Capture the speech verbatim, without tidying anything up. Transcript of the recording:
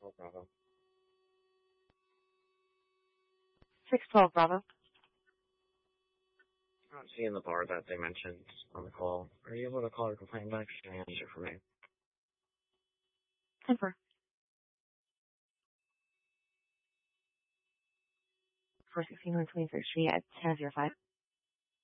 twelve Bravo. six twelve Bravo. I don't see in the bar that they mentioned on the call. Are you able to call her complaint back? She can answer for me. ten four. four sixteen North twenty-third Street at ten oh five.